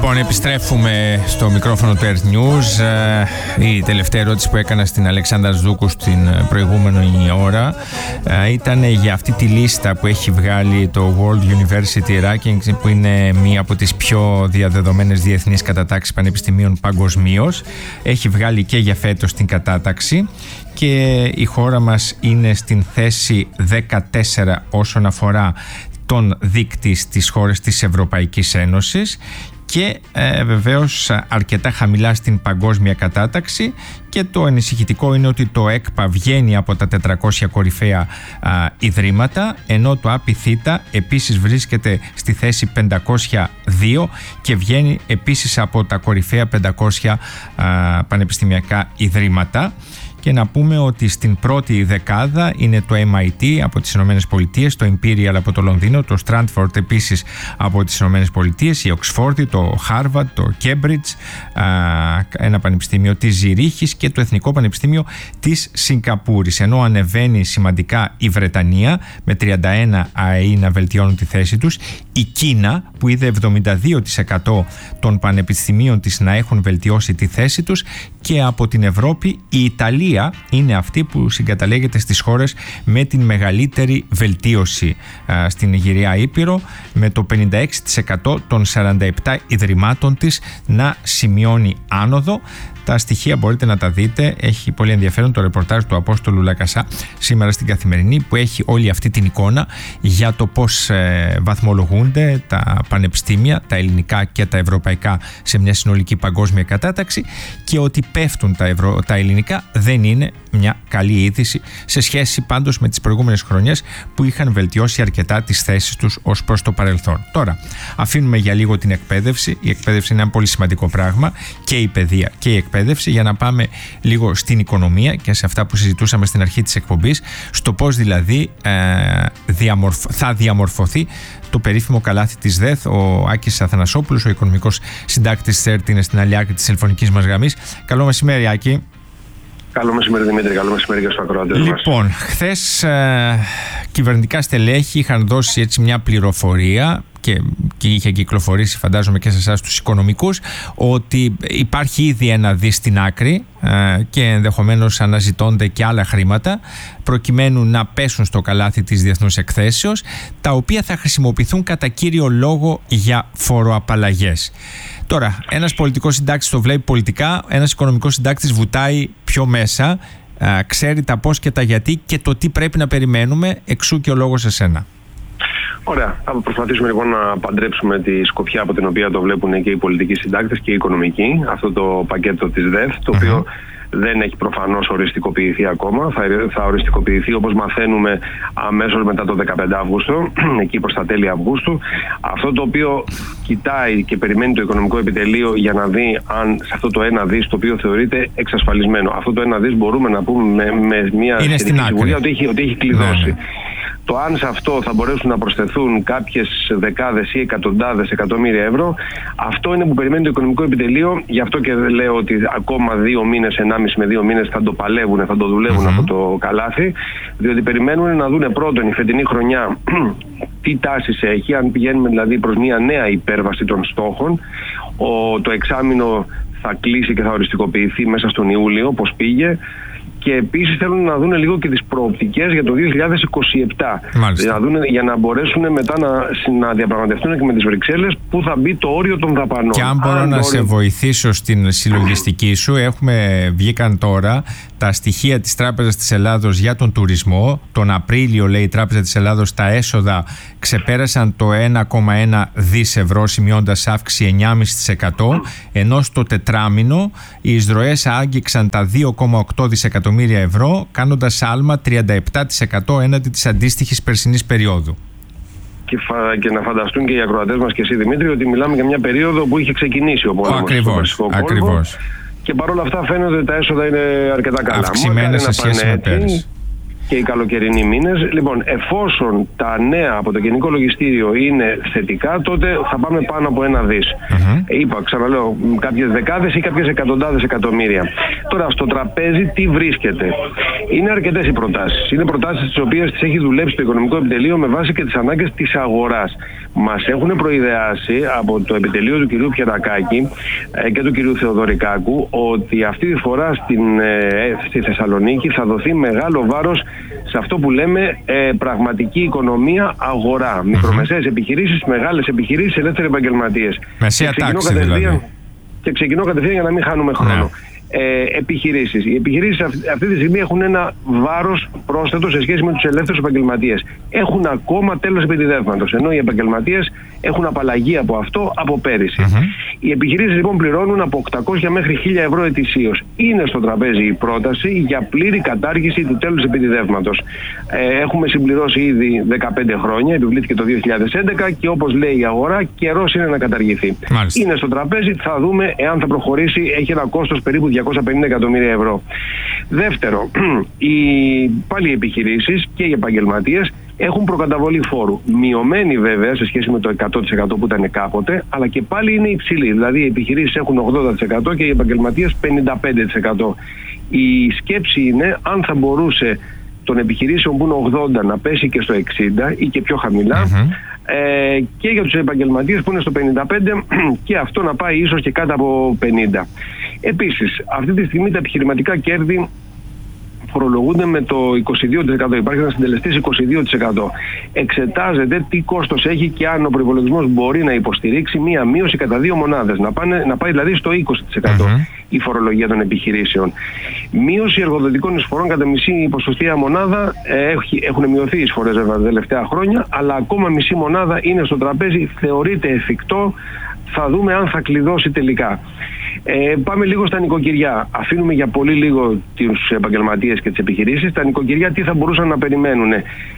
Λοιπόν, επιστρέφουμε στο μικρόφωνο του Earth News. Η τελευταία ερώτηση που έκανα στην Αλεξάνδρα Ζούκου στην προηγούμενη ώρα ήταν για αυτή τη λίστα που έχει βγάλει το World University Rankings, που είναι μία από τις πιο διαδεδομένες διεθνείς κατατάξεις πανεπιστημίων παγκοσμίως. Έχει βγάλει και για φέτος την κατάταξη και η χώρα μας είναι στην θέση 14 όσον αφορά τον δείκτη στις χώρες της Ευρωπαϊκής Ένωσης και βεβαίως αρκετά χαμηλά στην παγκόσμια κατάταξη. Και το ανησυχητικό είναι ότι το ΕΚΠΑ βγαίνει από τα 400 κορυφαία ιδρύματα, ενώ το ΑΠΙΘΙΤΑ επίσης βρίσκεται στη θέση 502 και βγαίνει επίσης από τα κορυφαία 500 πανεπιστημιακά ιδρύματα. Και να πούμε ότι στην πρώτη δεκάδα είναι το MIT από τις Ηνωμένες Πολιτείες, το Imperial από το Λονδίνο, το Stratford επίσης από τις Ηνωμένες Πολιτείες, η Oxford, το Harvard, το Cambridge, ένα πανεπιστήμιο της Ζηρίχης και το Εθνικό Πανεπιστήμιο της Σιγκαπούρης. Ενώ ανεβαίνει σημαντικά η Βρετανία με 31 ΑΕΗ να βελτιώνουν τη θέση τους, η Κίνα που είδε 72% των πανεπιστημίων της να έχουν βελτιώσει τη θέση τους, και από την Ευρώπη η Ιταλία είναι αυτή που συγκαταλέγεται στις χώρες με την μεγαλύτερη βελτίωση στην Αιγυρία Ήπειρο, με το 56% των 47 ιδρυμάτων της να σημειώνει άνοδο. Τα στοιχεία μπορείτε να τα δείτε, έχει πολύ ενδιαφέρον το ρεπορτάζ του Απόστολου Λακασά σήμερα στην Καθημερινή, που έχει όλη αυτή την εικόνα για το πώς βαθμολογούνται τα πανεπιστήμια, τα ελληνικά και τα ευρωπαϊκά, σε μια συνολική παγκόσμια κατάταξη, και ότι πέφτουν τα ελληνικά δεν είναι μια καλή είδηση σε σχέση πάντως με τις προηγούμενες χρονιές που είχαν βελτιώσει αρκετά τις θέσεις τους ως προς το παρελθόν. Τώρα αφήνουμε για λίγο την εκπαίδευση. Η εκπαίδευση είναι ένα πολύ σημαντικό πράγμα, και η παιδεία και η εκπαίδευση, για να πάμε λίγο στην οικονομία και σε αυτά που συζητούσαμε στην αρχή της εκπομπής, στο πώς δηλαδή θα διαμορφωθεί το περίφημο καλάθι της ΔΕΘ. Ο Άκης Αθανασόπουλος, ο οικονομικός συντάκτης της ΕΡΤ, είναι στην άλλη άκρη της τηλεφωνικής μας γραμμής. Καλό μεσημέρι, Άκη. Καλό μεσημέρι, Δημήτρη. Καλό μεσημέρι και στους ακροατές μας. Λοιπόν, χθες κυβερνητικά στελέχη είχαν δώσει έτσι μια πληροφορία και είχε κυκλοφορήσει, φαντάζομαι και σε εσάς τους οικονομικούς, ότι υπάρχει ήδη ένα δις στην άκρη και ενδεχομένως αναζητώνται και άλλα χρήματα προκειμένου να πέσουν στο καλάθι της διεθνούς εκθέσεως, τα οποία θα χρησιμοποιηθούν κατά κύριο λόγο για φοροαπαλλαγές. Τώρα, ένας πολιτικός συντάκτης το βλέπει πολιτικά, ένας οικονομικός συντάκτης βουτάει πιο μέσα, ξέρει τα πώς και τα γιατί και το τι πρέπει να περιμένουμε, εξού και ο λόγος σε σένα. Ωραία. Θα προσπαθήσουμε λοιπόν να παντρέψουμε τη σκοπιά από την οποία το βλέπουν και οι πολιτικοί συντάκτες και οι οικονομικοί, αυτό το πακέτο της ΔΕΘ, το οποίο δεν έχει προφανώς οριστικοποιηθεί ακόμα. Θα οριστικοποιηθεί, όπως μαθαίνουμε, αμέσως μετά το 15 Αύγουστο, εκεί προς τα τέλη Αυγούστου. Αυτό το οποίο κοιτάει και περιμένει το οικονομικό επιτελείο για να δει αν σε αυτό το 1 δις, το οποίο θεωρείται εξασφαλισμένο, αυτό το 1 δις μπορούμε να πούμε με μια σιγουριά ότι έχει κλειδώσει. Το αν σε αυτό θα μπορέσουν να προσθεθούν κάποιες δεκάδες ή εκατοντάδες εκατομμύρια ευρώ, αυτό είναι που περιμένει το οικονομικό επιτελείο. Γι' αυτό και λέω ότι ακόμα 2 μήνες, 1,5 με 2 μήνες θα το παλεύουν, θα το δουλεύουν από το καλάθι. Διότι περιμένουν να δούνε πρώτον η φετινή χρονιά τι τάσεις έχει, αν πηγαίνουμε δηλαδή προς μια νέα υπέρβαση των στόχων. Το εξάμηνο θα κλείσει και θα οριστικοποιηθεί μέσα στον Ιούλιο, όπως πήγε. Και επίσης θέλουν να δουν λίγο και τις προοπτικές για το 2027. Για να μπορέσουν μετά να διαπραγματευτούν και με τις Βρυξέλλες πού θα μπει το όριο των δαπανών. Και αν μπορώ να σε βοηθήσω στην συλλογιστική σου, βγήκαν τώρα τα στοιχεία της Τράπεζας της Ελλάδος για τον τουρισμό. Τον Απρίλιο, λέει η Τράπεζα της Ελλάδος, τα έσοδα ξεπέρασαν το 1,1 δις ευρώ, σημειώντας αύξηση 9,5%, ενώ στο τετράμινο οι εισρωές άγγιξαν τα 2,8 δισεκατομμύρια ευρώ, κάνοντας άλμα 37% έναντι της αντίστοιχης περσινής περίοδου. Και να φανταστούν και οι ακροατές μας και εσύ, Δημήτρη, ότι μιλάμε για μια περίοδο που είχε ξεκινήσει ο πόλεμος στο Περσικό κόλπο. Και παρόλα αυτά φαίνεται ότι τα έσοδα είναι αρκετά καλά. Αυξημένα σε σχέση με πέρυσι. και οι καλοκαιρινοί μήνες. Λοιπόν, εφόσον τα νέα από το Γενικό Λογιστήριο είναι θετικά, τότε θα πάμε πάνω από 1 δις. Είπα, ξαναλέω, κάποιες δεκάδες ή κάποιες εκατοντάδες εκατομμύρια. Τώρα, στο τραπέζι τι βρίσκεται? Είναι αρκετές οι προτάσεις. Είναι προτάσεις τις οποίες τις έχει δουλέψει το Οικονομικό Επιτελείο με βάση και τις ανάγκες της αγοράς. Μας έχουν προειδεάσει από το επιτελείο του κυρίου Πιερακάκη και του κυρίου Θεοδωρικάκου ότι αυτή τη φορά στη Θεσσαλονίκη θα δοθεί μεγάλο βάρος σε αυτό που λέμε πραγματική οικονομία αγορά. Μικρομεσαίες επιχειρήσεις, μεγάλες επιχειρήσεις, ελεύθεροι επαγγελματίες. Μεσαία τάξη δηλαδή. Και ξεκινώ κατευθείαν για να μην χάνουμε χρόνο. Επιχειρήσεις. Οι επιχειρήσεις αυτή τη στιγμή έχουν ένα βάρος πρόσθετο σε σχέση με τους ελεύθερους επαγγελματίες. Έχουν ακόμα τέλος επιτιδεύματος, ενώ οι επαγγελματίες έχουν απαλλαγή από αυτό από πέρυσι. Οι επιχειρήσεις λοιπόν πληρώνουν από 800 μέχρι 1.000 ευρώ ετησίως. Είναι στο τραπέζι η πρόταση για πλήρη κατάργηση του τέλους επιτιδεύματος. Έχουμε συμπληρώσει ήδη 15 χρόνια, επιβλήθηκε το 2011 και όπως λέει η αγορά, καιρός είναι να καταργηθεί. Μάλιστα. Είναι στο τραπέζι, θα δούμε εάν θα προχωρήσει, έχει ένα κόστος περίπου 250 εκατομμύρια ευρώ. Δεύτερο, πάλι οι επιχειρήσεις και οι επαγγελματίες έχουν προκαταβολή φόρου. Μειωμένη βέβαια σε σχέση με το 100% που ήταν κάποτε, αλλά και πάλι είναι υψηλή. Δηλαδή οι επιχειρήσεις έχουν 80% και οι επαγγελματίες 55%. Η σκέψη είναι αν θα μπορούσε των επιχειρήσεων που είναι 80 να πέσει και στο 60 ή και πιο χαμηλά, και για τους επαγγελματίες που είναι στο 55 και αυτό να πάει ίσως και κάτω από 50. Επίσης, αυτή τη στιγμή τα επιχειρηματικά κέρδη φορολογούνται με το 22%. Υπάρχει ένας συντελεστής 22%. Εξετάζεται τι κόστος έχει και αν ο προϋπολογισμός μπορεί να υποστηρίξει μία μείωση κατά 2 μονάδες. Να πάει δηλαδή στο 20% η φορολογία των επιχειρήσεων. Μείωση εργοδοτικών εισφορών κατά μισή ποσοστία μονάδα. Έχουν μειωθεί οι εισφορές βέβαια τα τελευταία χρόνια, αλλά ακόμα μισή μονάδα είναι στο τραπέζι. Θεωρείται εφικτό. Θα δούμε αν θα κλειδώσει τελικά. Πάμε λίγο στα νοικοκυριά. Αφήνουμε για πολύ λίγο τους επαγγελματίες και τις επιχειρήσεις. Τα νοικοκυριά τι θα μπορούσαν να περιμένουν?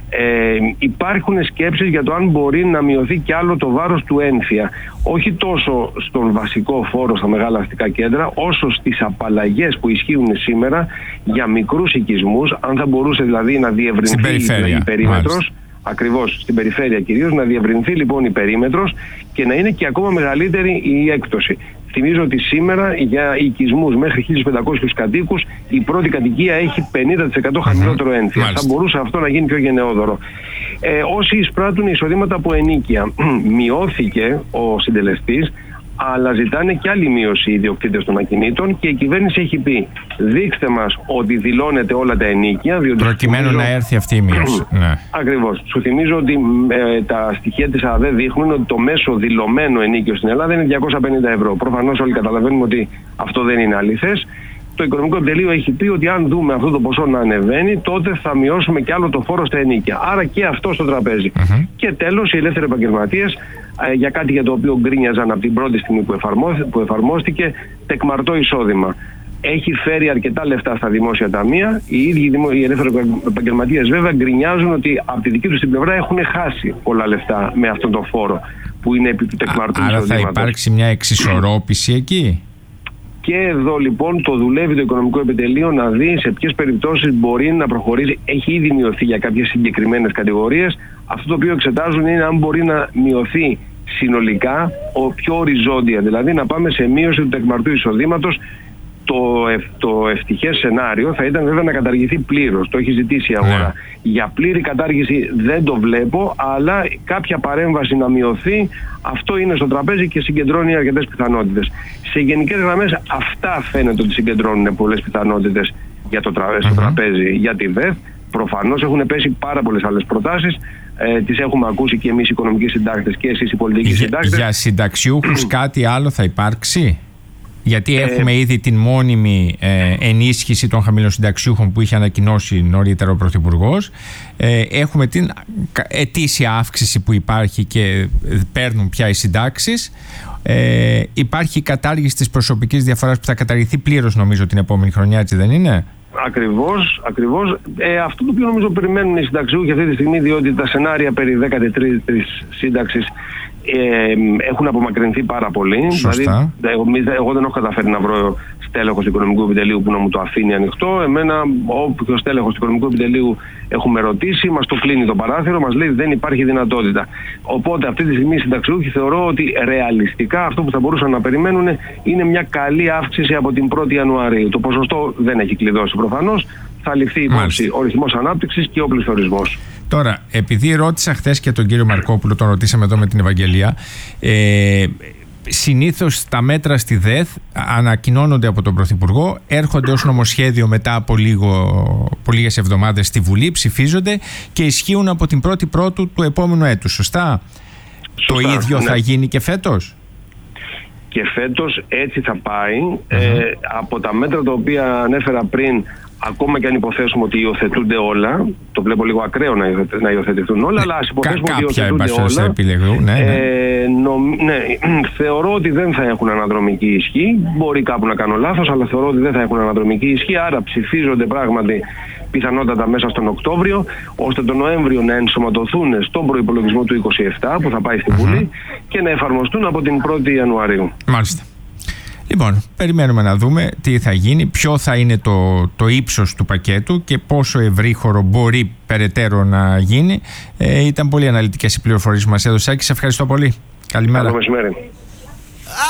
Υπάρχουν σκέψεις για το αν μπορεί να μειωθεί κι άλλο το βάρος του ένφια. Όχι τόσο στον βασικό φόρο στα μεγάλα αστικά κέντρα, όσο στις απαλλαγές που ισχύουν σήμερα για μικρούς οικισμούς. Αν θα μπορούσε δηλαδή να διευρυνθεί η περίμετρος. Ακριβώς, στην περιφέρεια κυρίως, να διευρυνθεί λοιπόν η περίμετρος και να είναι και ακόμα μεγαλύτερη η έκπτωση. Θυμίζω ότι σήμερα για οικισμούς μέχρι 1.500 κατοίκους η πρώτη κατοικία έχει 50% χαμηλότερο ένφια. Θα μπορούσε αυτό να γίνει πιο γενναιόδωρο. Όσοι εισπράττουν εισοδήματα από ενοίκια, μειώθηκε ο συντελεστής, αλλά ζητάνε και άλλη μείωση οι ιδιοκτήτες των ακινήτων και η κυβέρνηση έχει πει: δείξτε μας ότι δηλώνετε όλα τα ενοίκια. Προκειμένου να έρθει αυτή η μείωση. Ακριβώς. Σου θυμίζω ότι τα στοιχεία της ΑΔΕ δείχνουν ότι το μέσο δηλωμένο ενίκιο στην Ελλάδα είναι 250 ευρώ. Προφανώς όλοι καταλαβαίνουμε ότι αυτό δεν είναι αληθές. Το Οικονομικό Επιτελείο έχει πει ότι αν δούμε αυτό το ποσό να ανεβαίνει, τότε θα μειώσουμε κι άλλο το φόρο στα ενοίκια. Άρα και αυτό στο τραπέζι. Και τέλος, οι ελεύθεροι επαγγελματίες, για κάτι για το οποίο γκρίνιαζαν από την πρώτη στιγμή που εφαρμόστηκε, τεκμαρτό εισόδημα. Έχει φέρει αρκετά λεφτά στα δημόσια ταμεία. Οι ίδιοι οι ελεύθεροι επαγγελματίες βέβαια γκρινιάζουν ότι από τη δική τους την πλευρά έχουν χάσει πολλά λεφτά με αυτόν τον φόρο που είναι επί του τεκμαρτού εισοδήματος. Άρα θα υπάρξει μια εξισορρόπηση εκεί. Και εδώ λοιπόν το δουλεύει το Οικονομικό Επιτελείο να δει σε ποιες περιπτώσεις μπορεί να προχωρήσει. Έχει ήδη μειωθεί για κάποιες συγκεκριμένες κατηγορίες. Αυτό το οποίο εξετάζουν είναι αν μπορεί να μειωθεί συνολικά πιο οριζόντια. Δηλαδή να πάμε σε μείωση του τεκμαρτού εισοδήματος. Το ευτυχές σενάριο θα ήταν βέβαια να καταργηθεί πλήρως. Το έχει ζητήσει η αγορά. Για πλήρη κατάργηση δεν το βλέπω, αλλά κάποια παρέμβαση να μειωθεί, αυτό είναι στο τραπέζι και συγκεντρώνει αρκετές πιθανότητες. Σε γενικές γραμμές αυτά φαίνεται ότι συγκεντρώνουν πολλές πιθανότητες για το στο τραπέζι για τη ΔΕΘ. Προφανώς έχουν πέσει πάρα πολλές άλλες προτάσεις. Τις έχουμε ακούσει και εμείς οι οικονομικοί συντάκτες και εσείς οι πολιτικοί συντάκτες. Για συνταξιούχους κάτι άλλο θα υπάρξει? Γιατί έχουμε ήδη την μόνιμη ενίσχυση των χαμηλοσυνταξιούχων που είχε ανακοινώσει νωρίτερα ο Πρωθυπουργός. Έχουμε την ετήσια αύξηση που υπάρχει και παίρνουν πια οι συντάξεις. Υπάρχει η κατάργηση της προσωπικής διαφοράς που θα καταργηθεί πλήρως νομίζω την επόμενη χρονιά, έτσι δεν είναι? Ακριβώς. Αυτό το οποίο νομίζω περιμένουν οι συνταξιούχοι αυτή τη στιγμή, διότι τα σενάρια περί 13ης σύνταξης έχουν απομακρυνθεί πάρα πολύ. Σωστά. Δηλαδή, εγώ δεν έχω καταφέρει να βρω στέλεχος του Οικονομικού Επιτελείου που να μου το αφήνει ανοιχτό. Εμένα, όποιο στέλεχος του Οικονομικού Επιτελείου έχουμε ρωτήσει, μας το κλείνει το παράθυρο, μας λέει δεν υπάρχει δυνατότητα. Οπότε αυτή τη στιγμή οι συνταξιούχοι θεωρώ ότι ρεαλιστικά αυτό που θα μπορούσαν να περιμένουν είναι μια καλή αύξηση από την 1η Ιανουαρίου. Το ποσοστό δεν έχει κλειδώσει προφανώς. Θα ληφθεί υπόψη ο ρυθμός ανάπτυξης και ο πληθωρισμός. Τώρα, επειδή ρώτησα χθες και τον κύριο Μαρκόπουλο, τον ρωτήσαμε εδώ με την Ευαγγελία, συνήθως τα μέτρα στη ΔΕΘ ανακοινώνονται από τον Πρωθυπουργό, έρχονται ως νομοσχέδιο μετά από λίγες εβδομάδες στη Βουλή, ψηφίζονται και ισχύουν από την 1η Πρώτου του επόμενου έτους. Σωστά? Το ίδιο θα γίνει και φέτος? Και φέτος έτσι θα πάει. Από τα μέτρα τα οποία ανέφερα πριν, ακόμα και αν υποθέσουμε ότι υιοθετούνται όλα, το βλέπω λίγο ακραίο να υιοθετηθούν όλα, αλλά ας υποθέσουμε ότι υιοθετούνται όλα, θεωρώ ότι δεν θα έχουν αναδρομική ισχύ. Μπορεί κάπου να κάνω λάθος, αλλά θεωρώ ότι δεν θα έχουν αναδρομική ισχύ, άρα ψηφίζονται πράγματι πιθανότατα μέσα στον Οκτώβριο, ώστε τον Νοέμβριο να ενσωματωθούν στον προϋπολογισμό του 27 που θα πάει στη Βουλή και να εφαρμοστούν από την 1η Ιανουαρίου. Μάλιστα. Λοιπόν, περιμένουμε να δούμε τι θα γίνει, ποιο θα είναι το ύψος του πακέτου και πόσο ευρύχωρο μπορεί περαιτέρω να γίνει. Ήταν πολύ αναλυτικές οι πληροφορίες που μας έδωσε. Σε ευχαριστώ πολύ. Καλημέρα. Καλό μεσημέρι.